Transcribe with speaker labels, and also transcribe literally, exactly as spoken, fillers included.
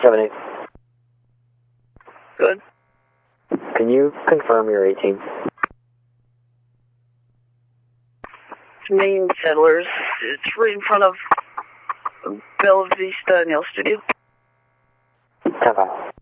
Speaker 1: seven eight.
Speaker 2: Good.
Speaker 1: Can you confirm you're eighteen?
Speaker 2: Main Settlers. It's right in front of Bella Vista Nail Studio.
Speaker 1: ten five.